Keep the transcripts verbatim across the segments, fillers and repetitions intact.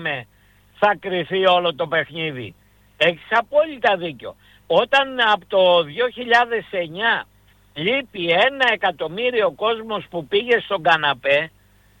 θα κρυθεί όλο το παιχνίδι. Έχεις απόλυτα δίκιο. Όταν από το δύο χιλιάδες εννιά λείπει ένα εκατομμύριο κόσμος που πήγε στον καναπέ,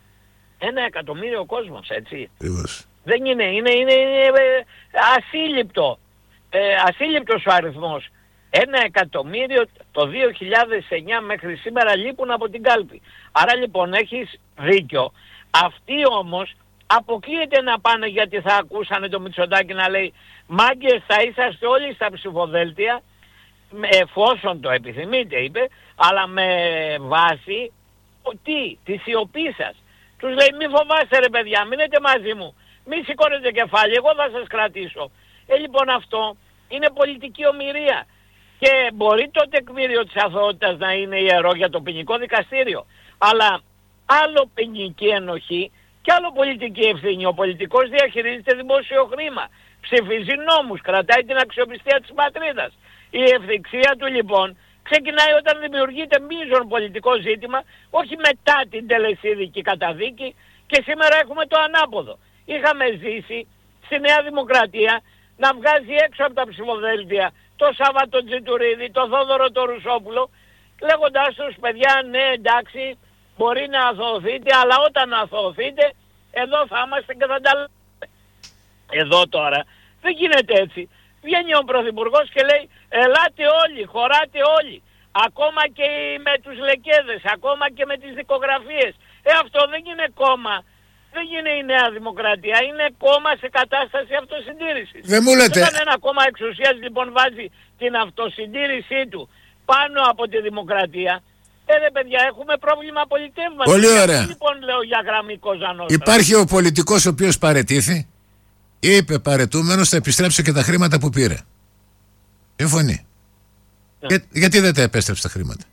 ένα εκατομμύριο κόσμος, έτσι. Ήμως. Δεν είναι, είναι, είναι, είναι ασύλληπτο. Ε, ασύλληπτος ο αριθμός. Ένα εκατομμύριο το δύο χιλιάδες εννιά μέχρι σήμερα λείπουν από την κάλπη. Άρα λοιπόν έχεις δίκιο. Αυτοί όμως αποκλείεται να πάνε, γιατί θα ακούσανε το Μητσοτάκη να λέει μάγκες θα είσαστε όλοι στα ψηφοδέλτια εφόσον το επιθυμείτε, είπε, αλλά με βάση τι, τη σιωπή σας. Τους λέει μη φοβάστε ρε παιδιά, μείνετε μαζί μου, μη σηκώνετε κεφάλι, εγώ θα σας κρατήσω. Ε λοιπόν αυτό είναι πολιτική ομηρία. Και μπορεί το τεκμήριο της αθωότητας να είναι ιερό για το ποινικό δικαστήριο. Αλλά άλλο ποινική ενοχή και άλλο πολιτική ευθύνη. Ο πολιτικός διαχειρίζεται δημόσιο χρήμα. Ψηφίζει νόμους, κρατάει την αξιοπιστία της πατρίδας. Η ευθυξία του λοιπόν ξεκινάει όταν δημιουργείται μείζον πολιτικό ζήτημα, όχι μετά την τελεσίδικη καταδίκη, και σήμερα έχουμε το ανάποδο. Είχαμε ζήσει στη Νέα Δημοκρατία να βγάζει έξω από τα ψηφοδέλτια το Σάββατο Τζιτουρίδη, το Θόδωρο το Ρουσόπουλο, λέγοντάς τους παιδιά ναι εντάξει μπορεί να αθωωθείτε, αλλά όταν αθωωθείτε εδώ θα είμαστε και θα τα λέμε. Εδώ τώρα δεν γίνεται έτσι. Βγαίνει ο Πρωθυπουργός και λέει ελάτε όλοι, χωράτε όλοι. Ακόμα και με τους λεκέδες, ακόμα και με τις δικογραφίες. Ε αυτό δεν είναι κόμμα. Δεν είναι η Νέα Δημοκρατία, είναι κόμμα σε κατάσταση αυτοσυντήρησης. Δεν μου λέτε. Όταν ένα κόμμα εξουσίας λοιπόν βάζει την αυτοσυντήρησή του πάνω από τη δημοκρατία, ε ρε παιδιά έχουμε πρόβλημα πολιτεύματος. Πολύ ωραία. Λοιπόν λέω για γραμμή Κοζανόστρα. Υπάρχει ο πολιτικός ο οποίος παρετήθη, είπε παρετούμενος θα επιστρέψει και τα χρήματα που πήρε. Συμφωνεί. Ναι. Για, γιατί δεν τα επέστρεψε τα χρήματα?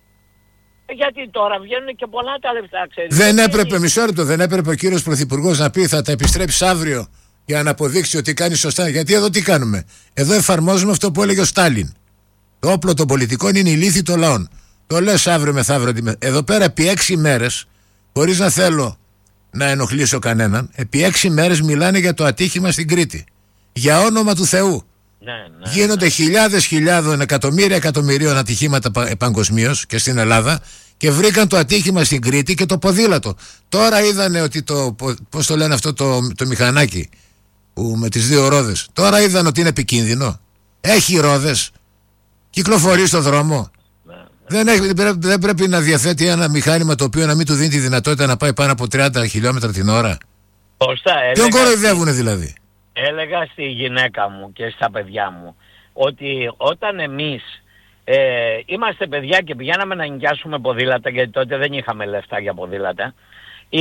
Γιατί τώρα βγαίνουν και πολλά τα λεφτά, ξέρεις. Δεν έπρεπε, είναι... μισό λεπτό, δεν έπρεπε ο κύριος Πρωθυπουργός να πει θα τα επιστρέψει αύριο για να αποδείξει ότι κάνει σωστά? Γιατί εδώ τι κάνουμε? Εδώ εφαρμόζουμε αυτό που έλεγε ο Στάλιν. Το όπλο των πολιτικών είναι η λύθη των λαών. Το λες αύριο μεθαύριο. Εδώ πέρα επί έξι μέρες, χωρίς να θέλω να ενοχλήσω κανέναν, επί έξι μέρες μιλάνε για το ατύχημα στην Κρήτη. Για όνομα του Θεού. Ναι, ναι, Γίνονται ναι. χιλιάδες χιλιάδων, εκατομμύρια εκατομμυρίων ατυχήματα παγκοσμίως και στην Ελλάδα, και βρήκαν το ατύχημα στην Κρήτη και το ποδήλατο. Τώρα είδανε ότι το, πώς το λένε αυτό το, το μηχανάκι που με τις δύο ρόδες, τώρα είδαν ότι είναι επικίνδυνο. Έχει ρόδες, κυκλοφορεί στο δρόμο. Ναι, ναι. Δεν, έχει, δεν πρέπει να διαθέτει ένα μηχάνημα το οποίο να μην του δίνει τη δυνατότητα να πάει πάνω από τριάντα χιλιόμετρα την ώρα. Ποιον κοροϊδεύουνε δηλαδή? Έλεγα στη γυναίκα μου και στα παιδιά μου ότι όταν εμείς ε, είμαστε παιδιά και πηγαίναμε να νοικιάσουμε ποδήλατα, γιατί τότε δεν είχαμε λεφτά για ποδήλατα, η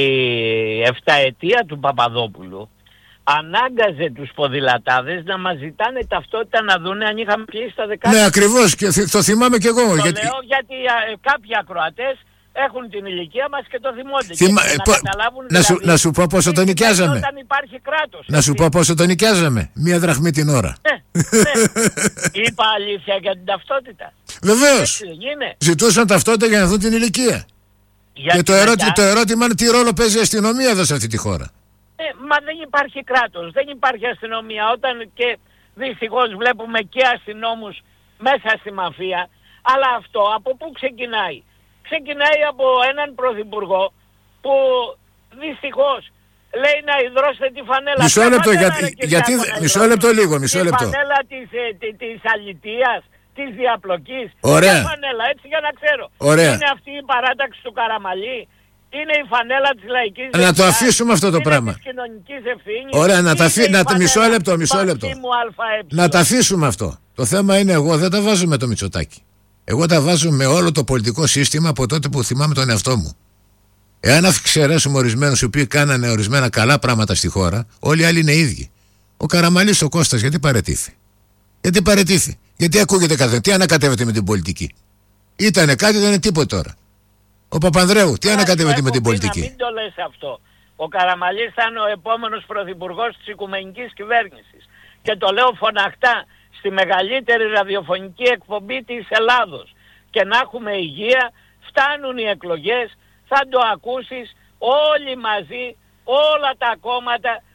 εφταετία του Παπαδόπουλου ανάγκαζε τους ποδηλατάδες να μας ζητάνε ταυτότητα να δούνε αν είχαμε κλείσει τα δεκάλεπτα. Ναι, ακριβώς, και το θυμάμαι κι εγώ. Το γιατί... λέω γιατί ε, κάποιοι ακροατές έχουν την ηλικία μας και το θυμώνται. Θυμα... Και ε, να, πο... καταλάβουν, να, σου, δηλαδή, να σου πω πόσο το νοικιάζαμε. Όταν υπάρχει κράτος. Να σου πω πόσο το νοικιάζαμε. Μία δραχμή την ώρα. Ναι, ναι. Είπα αλήθεια για την ταυτότητα. Βεβαίως. Είναι. Ζητούσαν ταυτότητα για να δουν την ηλικία. Γιατί και το, ερώτημα, μετά... το ερώτημα είναι τι ρόλο παίζει η αστυνομία εδώ σε αυτή τη χώρα. Ε, μα δεν υπάρχει κράτος, δεν υπάρχει αστυνομία. Όταν και δυστυχώς βλέπουμε και αστυνόμους μέσα στη μαφία. Αλλά αυτό από πού ξεκινάει? Ξεκινάει από έναν πρωθυπουργό που δυστυχώς λέει να υδρώσετε τη φανέλα. Μισό λεπτό, γιατί, γιατί, μισό λεπτό λίγο, μισό λεπτό. Τη φανέλα της, ε, της αλητείας, της διαπλοκής. Ωραία. Τη φανέλα, έτσι για να ξέρω. Ωραία. Είναι αυτή η παράταξη του Καραμαλή? Είναι η φανέλα της λαϊκής δεξιάς? Να το αφήσουμε αυτό το είναι πράγμα. Της κοινωνικής ευθύνης? Ωραία, να τα αφήσουμε. Μισό λεπτό, μισό λεπτό. Να τα αφήσουμε αυτό. Το θέμα είναι, εγώ δεν τα βάζω με το Μητσοτάκη. Εγώ τα βάζω με όλο το πολιτικό σύστημα από τότε που θυμάμαι τον εαυτό μου. Εάν αφιξαιρέσουμε ορισμένους οι οποίοι κάνανε ορισμένα καλά πράγματα στη χώρα, όλοι οι άλλοι είναι ίδιοι. Ο Καραμαλής, ο Κώστας, γιατί παρετήθη? Γιατί παρετήθη? Γιατί ακούγεται καθένα? Τι ανακατεύεται με την πολιτική? Ήτανε κάτι, δεν είναι τίποτα τώρα. Ο Παπανδρέου, τι ανακατεύεται με την πολιτική? Να μην το λες αυτό. Ο Καραμαλής θα είναι ο επόμενος πρωθυπουργός της οικουμενικής κυβέρνησης. Και το λέω φωναχτά, στη μεγαλύτερη ραδιοφωνική εκπομπή της Ελλάδος. Και να έχουμε υγεία, φτάνουν οι εκλογές, θα το ακούσεις όλοι μαζί, όλα τα κόμματα